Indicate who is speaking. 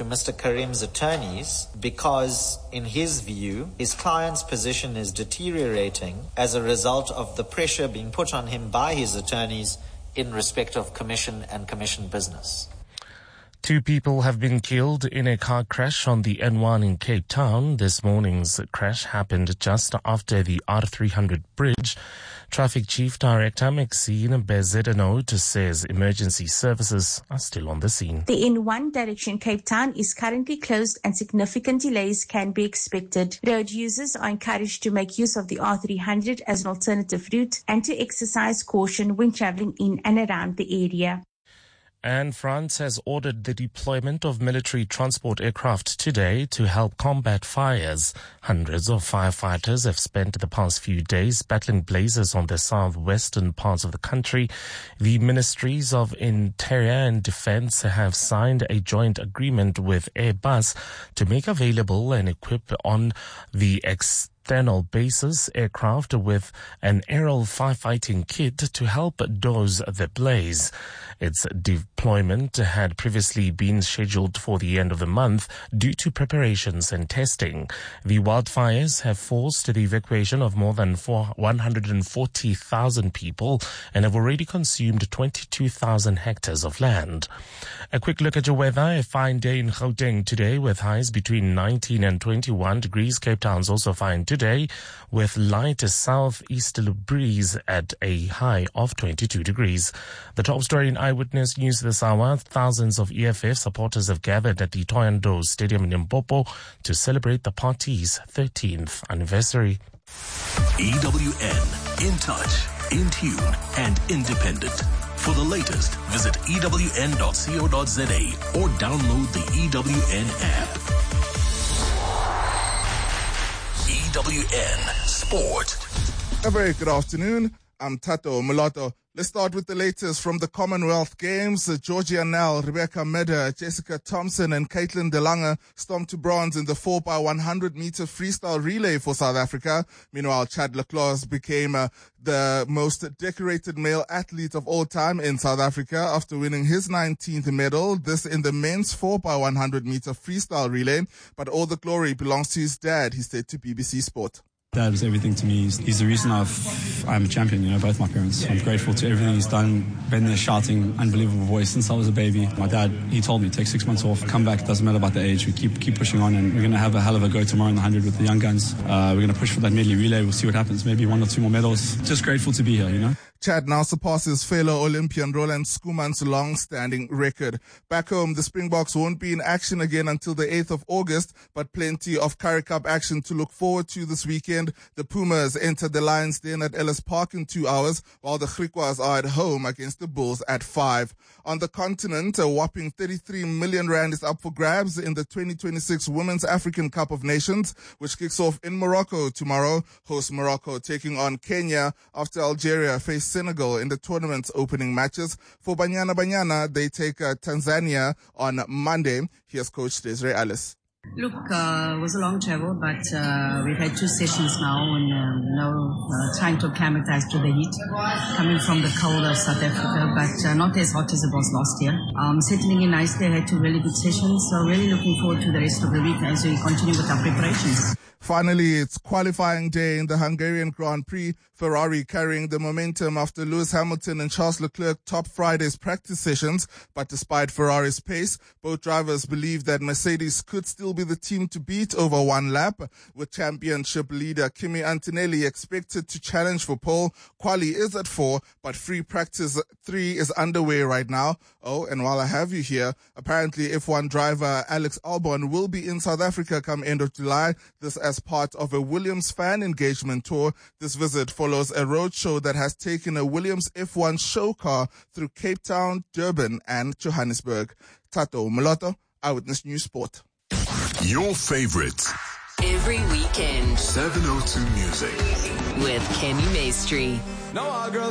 Speaker 1: to Mr. Karim's attorneys because, in his view, his client's position is deteriorating as a result of the pressure being put on him by his attorneys in respect of commission and commission business.
Speaker 2: 2 people have been killed in a car crash on the N1 in Cape Town. This morning's crash happened just after the R300 bridge. Traffic Chief Director Maxine Bezedenote says emergency services are still on the scene.
Speaker 3: The N1 direction Cape Town is currently closed and significant delays can be expected. Road users are encouraged to make use of the R300 as an alternative route and to exercise caution when travelling in and around the area.
Speaker 2: And France has ordered the deployment of military transport aircraft today to help combat fires. Hundreds of firefighters have spent the past few days battling blazes on the southwestern parts of the country. The Ministries of Interior and Defense have signed a joint agreement with Airbus to make available and equip on the external bases aircraft with an aerial firefighting kit to help douse the blaze. Its deployment had previously been scheduled for the end of the month due to preparations and testing. The wildfires have forced the evacuation of more than 140,000 people and have already consumed 22,000 hectares of land. A quick look at your weather. A fine day in Gauteng today with highs between 19 and 21 degrees. Cape Town's also fine today with light southeasterly breeze at a high of 22 degrees. The top story in Eyewitness News this hour: thousands of EFF supporters have gathered at the Thohoyandou Stadium in Limpopo to celebrate the party's 13th anniversary.
Speaker 4: EWN, in touch, in tune, and independent. For the latest, visit ewn.co.za or download the EWN app. EWN Sport.
Speaker 5: A very good afternoon. I'm Tato Mulatto. Let's start with the latest from the Commonwealth Games. Georgia Nell, Rebecca Meder, Jessica Thompson and Caitlin DeLange stomped to bronze in the 4x100 meter freestyle relay for South Africa. Meanwhile, Chad Leclerc became the most decorated male athlete of all time in South Africa after winning his 19th medal. This in the men's 4x100 meter freestyle relay. But all the glory belongs to his dad, he said to BBC Sport.
Speaker 6: Dad was everything to me. He's the reason I'm a champion, both my parents. I'm grateful to everything he's done. Been there shouting, unbelievable voice since I was a baby. My dad, he told me, take 6 months off, come back, doesn't matter about the age. We keep pushing on, and we're going to have a hell of a go tomorrow in the 100 with the young guns. We're going to push for that medley relay. We'll see what happens. Maybe 1 or 2 more medals. Just grateful to be here,
Speaker 5: Chad now surpasses fellow Olympian Roland Schoeman's long-standing record. Back home, the Springboks won't be in action again until the 8th of August, but plenty of Currie Cup action to look forward to this weekend. The Pumas enter the Lions Den at Ellis Park in 2 hours, while the Griquas are at home against the Bulls at 5. On the continent, a whopping 33 million rand is up for grabs in the 2026 Women's African Cup of Nations, which kicks off in Morocco tomorrow. Host Morocco taking on Kenya after Algeria face Senegal in the tournament's opening matches. For Banyana, they take Tanzania on Monday. Here's Coach Desiree Ellis.
Speaker 7: Look, it was a long travel, but we've had 2 sessions now and trying to acclimatize to the heat, coming from the cold of South Africa, but not as hot as it was last year. Settling in nicely, I had 2 really good sessions, so really looking forward to the rest of the week as we continue with our preparations.
Speaker 5: Finally, it's qualifying day in the Hungarian Grand Prix. Ferrari carrying the momentum after Lewis Hamilton and Charles Leclerc topped Friday's practice sessions. But despite Ferrari's pace, both drivers believe that Mercedes could still be the team to beat over 1 lap. With championship leader Kimi Antonelli expected to challenge for pole, quali is at 4, but free practice 3 is underway right now. Oh, and while I have you here, apparently F1 driver Alex Albon will be in South Africa come end of July. This as part of a Williams fan engagement tour. This visit follows a roadshow that has taken a Williams F1 show car through Cape Town, Durban, and Johannesburg. Tato Mulatto, Eyewitness News Sport.
Speaker 4: Your favorites.
Speaker 8: Every weekend.
Speaker 4: 702 Music.
Speaker 8: With Kenny Maestri.
Speaker 9: No, our girl